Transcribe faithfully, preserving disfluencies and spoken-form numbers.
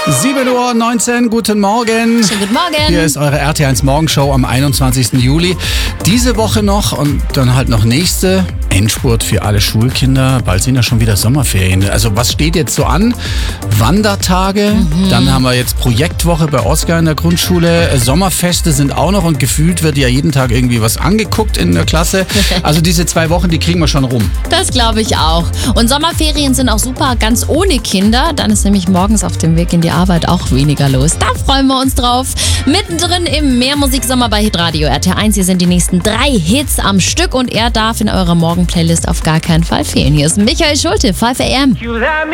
sieben Uhr neunzehn, guten Morgen. Schönen guten Morgen. Hier ist eure R T eins Morgenshow am einundzwanzigsten Juli. Diese Woche noch und dann halt noch nächste. Endspurt für alle Schulkinder. Bald sind ja schon wieder Sommerferien. Also was steht jetzt so an? Wandertage. Mhm. Dann haben wir jetzt Projektwoche bei Oskar in der Grundschule. Sommerfeste sind auch noch und gefühlt wird ja jeden Tag irgendwie was angeguckt in der Klasse. Also diese zwei Wochen, die kriegen wir schon rum. Das glaube ich auch. Und Sommerferien sind auch super, ganz ohne Kinder. Dann ist nämlich morgens auf dem Weg in die Arbeit auch weniger los. Da freuen wir uns drauf. Mittendrin im Mehrmusiksommer bei Hitradio R T eins. Hier sind die nächsten drei Hits am Stück und er darf in eurer Morgen-Playlist auf gar keinen Fall fehlen. Hier ist Michael Schulte, fünf A M.